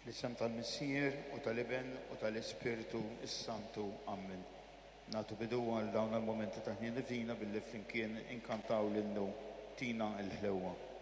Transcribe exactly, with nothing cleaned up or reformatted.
L-isem tal-Missier u tal-Iben u tal-Ispirtu is-Santu. Amen. Natu bidu għal dawn il-momenti ta' ħnien divina billi flimkien inkantaw l-innu Tina l-ħlewa.